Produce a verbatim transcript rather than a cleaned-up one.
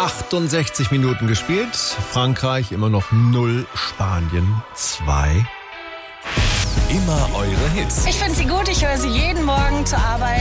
achtundsechzig Minuten gespielt. Frankreich immer noch null, Spanien zwei. Immer eure Hits. Ich finde sie gut, ich höre sie jeden Morgen zur Arbeit.